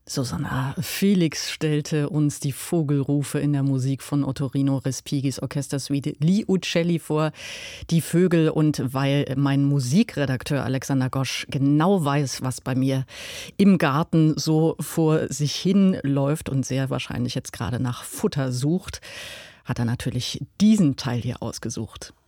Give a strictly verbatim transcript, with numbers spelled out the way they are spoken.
Susanna Felix stellte uns die Vogelrufe in der Musik von Ottorino Respigis Orchestersuite Gli Uccelli vor, die Vögel. Und weil mein Musikredakteur Alexander Gosch genau weiß, was bei mir im Garten so vor sich hin läuft und sehr wahrscheinlich jetzt gerade nach Futter sucht, hat er natürlich diesen Teil hier ausgesucht.